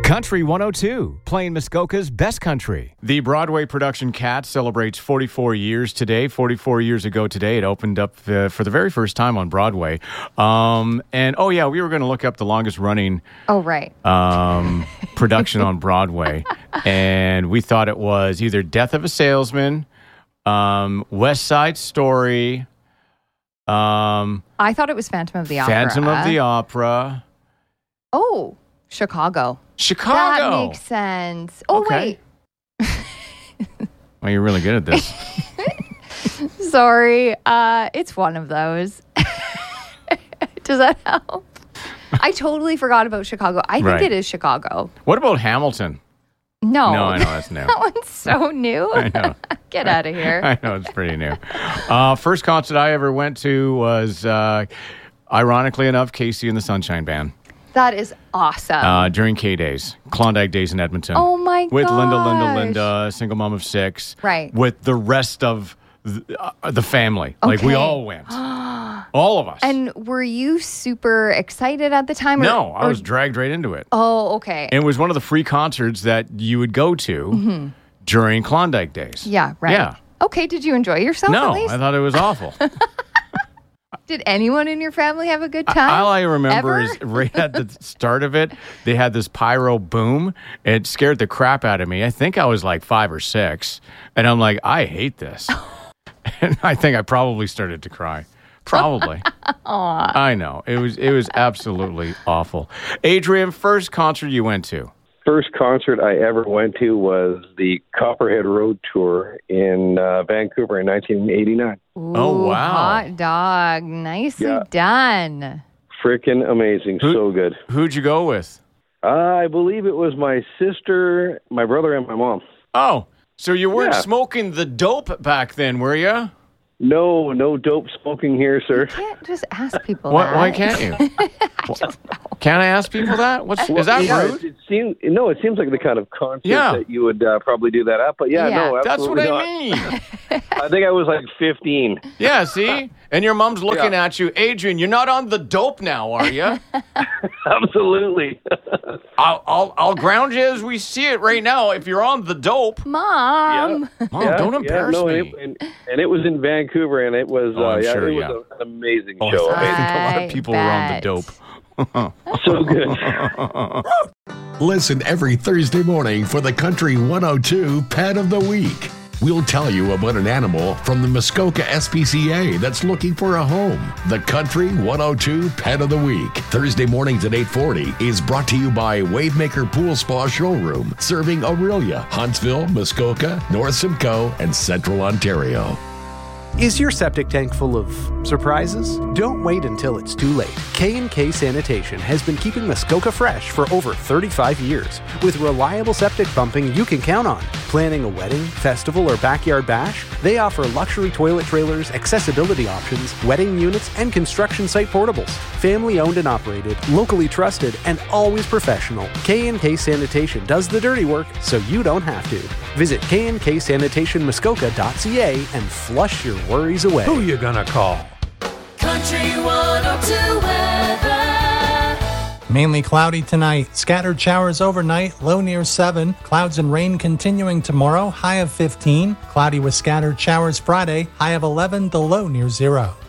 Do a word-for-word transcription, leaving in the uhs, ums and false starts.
Country one oh two, playing Muskoka's best country. The Broadway production Cats celebrates forty-four years today. forty-four years ago today, it opened up uh, for the very first time on Broadway. Um, and, oh, yeah, we were going to look up the longest running oh, right. um, production on Broadway. And we thought it was either Death of a Salesman, um, West Side Story. Um, I thought it was Phantom of the Opera. Phantom of the Opera. Oh, Chicago. Chicago. That makes sense. Oh, Okay. wait. Well, you're really good at this. Sorry. Uh, it's one of those. Does that help? I totally forgot about Chicago. I think Right. it is Chicago. What about Hamilton? No. No, I know that's new. That one's so new. I know. Get out of here. I know, it's pretty new. Uh, first concert I ever went to was, uh, ironically enough, Casey and the Sunshine Band. That is awesome. Uh, during K-Days, Klondike Days in Edmonton. Oh, my With Linda, Linda, gosh. Linda, single mom of six. Right. With the rest of the, uh, the family. Like, we Okay. all went. All of us. And were you super excited at the time? Or, no, I or- was dragged right into it. Oh, okay. And it was one of the free concerts that you would go to Mm-hmm. during Klondike Days. Yeah, right. Yeah. Okay, did you enjoy yourself No, at least? I thought it was awful. Did anyone in your family have a good time? All I remember Ever? is right at the start of it, they had this pyro boom. It scared the crap out of me. I think I was like five or six. And I'm like, I hate this. And I think I probably started to cry. Probably. I know. It was it was absolutely awful. Adrian, first concert you went to? First concert I ever went to was the Copperhead Road Tour in uh, Vancouver in nineteen eighty-nine. Ooh, Oh, wow. Hot dog. Nicely Yeah. done. Frickin' amazing. Who- So good. Who'd you go with? Uh, I believe it was my sister, my brother, and my mom. Oh, so you weren't Yeah. smoking the dope back then, were you? No, no dope smoking here, sir. You can't just ask people Why, that. why can't you? I don't know. Can I ask people that? What's is that Yeah, rude? It, it seems no. It seems like the kind of concert Yeah. that you would uh, probably do that at. But yeah, Yeah. no, That's what absolutely I not. mean. I think I was like fifteen. Yeah, see? And your mom's looking Yeah. at you. Adrian, you're not on the dope now, are you? Absolutely. I'll, I'll I'll ground you as we see it right now if you're on the dope. Mom. Mom, don't embarrass no, me. And it, and, and it was in Vancouver, and it was Oh, uh, I'm yeah, sure, it was yeah. a, an amazing Oh, show. I think a lot I of people were on the bet. dope. So good. Listen every Thursday morning for the Country one oh two Pet of the Week. We'll tell you about an animal from the Muskoka S P C A that's looking for a home. The Country one oh two Pet of the Week, Thursday mornings at eight forty, is brought to you by Wavemaker Pool Spa Showroom, serving Aurelia, Huntsville, Muskoka, North Simcoe, and Central Ontario. Is your septic tank full of surprises? Don't wait until it's too late. K and K Sanitation has been keeping Muskoka fresh for over thirty-five years. With reliable septic pumping you can count on. Planning a wedding, festival, or backyard bash? They offer luxury toilet trailers, accessibility options, wedding units, and construction site portables. Family owned and operated, locally trusted, and always professional. K and K Sanitation does the dirty work so you don't have to. Visit k and k sanitation muskoka dot c a and flush your worries away. Who you gonna call? Country one oh two weather. Mainly cloudy tonight. Scattered showers overnight, low near seven. Clouds and rain continuing tomorrow, high of fifteen. Cloudy with scattered showers Friday, high of eleven, the low near zero.